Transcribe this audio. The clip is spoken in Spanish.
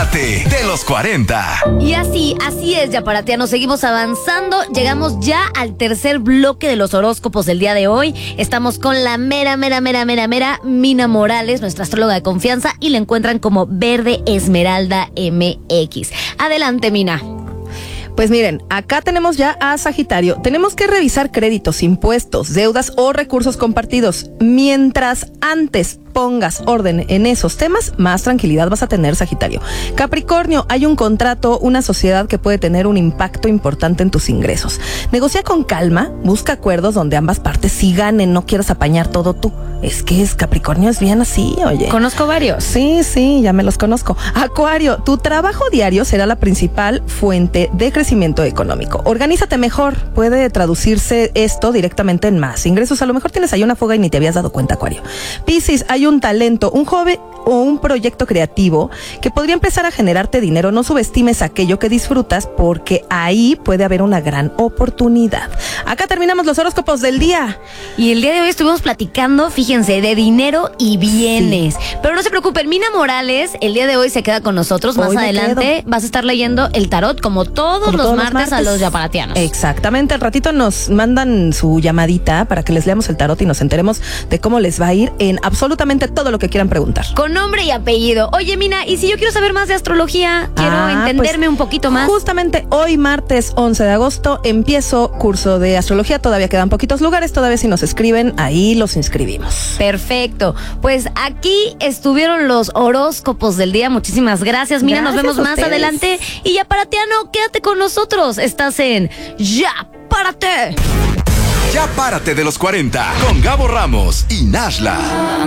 Párate de los 40. Y así es, yaparatianos, seguimos avanzando. Llegamos ya al tercer bloque de los horóscopos del día de hoy. Estamos con la mera Mina Morales, nuestra astróloga de confianza, y la encuentran como Verde Esmeralda MX. Adelante, Mina. Pues miren, acá tenemos ya a Sagitario. Tenemos que revisar créditos, impuestos, deudas o recursos compartidos. Mientras antes pongas orden en esos temas, más tranquilidad vas a tener, Sagitario. Capricornio, hay un contrato, una sociedad que puede tener un impacto importante en tus ingresos. Negocia con calma, busca acuerdos donde ambas partes sí ganen, no quieras apañar todo tú. Capricornio es bien así, oye. Conozco varios. Sí, ya me los conozco. Acuario, tu trabajo diario será la principal fuente de crecimiento económico. Organízate mejor, puede traducirse esto directamente en más ingresos. A lo mejor tienes ahí una fuga y ni te habías dado cuenta, Acuario. Piscis, hay un talento, un hobby o un proyecto creativo que podría empezar a generarte dinero. No subestimes aquello que disfrutas porque ahí puede haber una gran oportunidad. Acá terminamos los horóscopos del día. Y el día de hoy estuvimos platicando, fíjense, de dinero y bienes. Sí. Pero no se preocupen, Mina Morales el día de hoy se queda con nosotros. Más adelante vas a estar leyendo el tarot como todos los martes a los yaparatianos. Exactamente, al ratito nos mandan su llamadita para que les leamos el tarot y nos enteremos de cómo les va a ir en absolutamente todo lo que quieran preguntar. Con nombre y apellido. Oye, Mina, y si yo quiero saber más de astrología, quiero entenderme un poquito más. Justamente hoy, martes 11 de agosto, empiezo curso de astrología. Todavía quedan poquitos lugares, todavía si nos escriben, ahí los inscribimos. Perfecto. Pues aquí estuvieron los horóscopos del día. Muchísimas gracias, Mina. Nos vemos más adelante. Y yaparatiano, quédate con nosotros. Estás en Ya Párate. Ya Párate de los 40 con Gabo Ramos y Nashla.